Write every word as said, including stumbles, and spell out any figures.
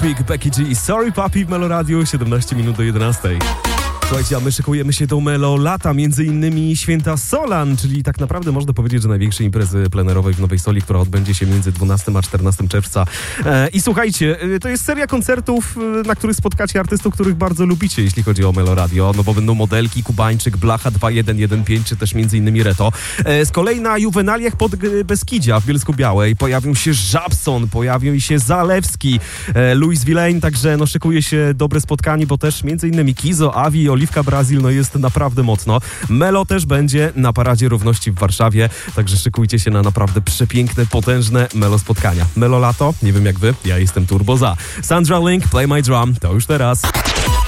Topic, Becky G i Sorry Papi w Melo Radio, siedemnaście minut do jedenastej. Słuchajcie, a my szykujemy się do Melo Lata, między innymi Święta Solan, czyli tak naprawdę można powiedzieć, że największej imprezy plenerowej w Nowej Soli, która odbędzie się między dwunastego a czternastego czerwca. E, I słuchajcie, to jest seria koncertów, na których spotkacie artystów, których bardzo lubicie, jeśli chodzi o Melo Radio, no bo będą Modelki, Kubańczyk, Blacha dwa jeden jeden pięć, czy też między innymi Reto. E, z kolei na Juwenaliach pod Beskidzia w Bielsku-Białej pojawią się Żabson, pojawią się Zalewski, e, Louis Villain, także no szykuje się dobre spotkanie, bo też między innymi Kizo, Avi, Oliwka Brazil, no jest naprawdę mocno. Melo też będzie na Paradzie Równości w Warszawie, także szykujcie się na naprawdę przepiękne, potężne Melo spotkania. Melo Lato, nie wiem jak wy, ja jestem turbo za. Sandra Link, Play My Drum, to już teraz.